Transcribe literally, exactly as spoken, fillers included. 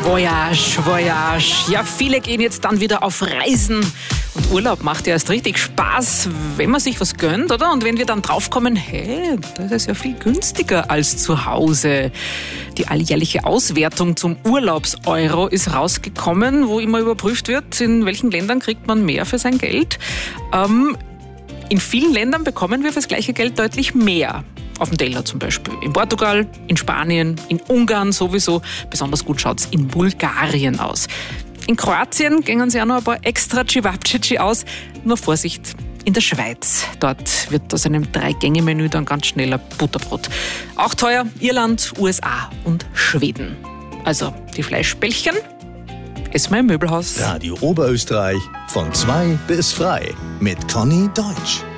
Voyage, Voyage. Ja, viele gehen jetzt dann wieder auf Reisen. Und Urlaub macht ja erst richtig Spaß, wenn man sich was gönnt, oder? Und wenn wir dann draufkommen, hey, das ist ja viel günstiger als zu Hause. Die alljährliche Auswertung zum Urlaubseuro ist rausgekommen, wo immer überprüft wird, in welchen Ländern kriegt man mehr für sein Geld. Ähm, in vielen Ländern bekommen wir für das gleiche Geld deutlich mehr. Auf dem Teller zum Beispiel. In Portugal, in Spanien, in Ungarn sowieso. Besonders gut schaut es in Bulgarien aus. In Kroatien gehen sie auch noch ein paar extra Cevapcici aus. Nur Vorsicht, in der Schweiz. Dort wird aus einem Drei-Gänge-Menü dann ganz schnell ein Butterbrot. Auch teuer Irland, U S A und Schweden. Also die Fleischbällchen essen wir im Möbelhaus. Radio Oberösterreich von zwei bis frei mit Conny Deutsch.